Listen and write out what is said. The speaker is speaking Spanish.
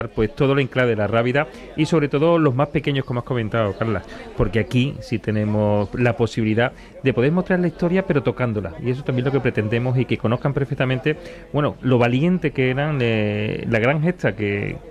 pues todo el enclave de la Rábida y sobre todo los más pequeños, como has comentado, Carla, porque aquí sí tenemos la posibilidad de poder mostrar la historia pero tocándola, y eso también es lo que pretendemos, y que conozcan perfectamente, bueno, lo valiente que eran, la gran gesta